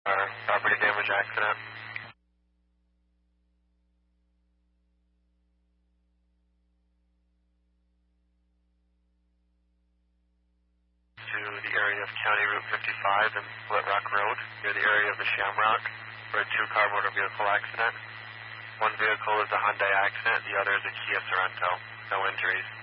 property damage accident. To the area of County Route 55 and Split Rock Road, near the area of the Shamrock, for a two-car motor vehicle accident. One vehicle is a Hyundai Accent, the other is a Kia Sorento. No injuries.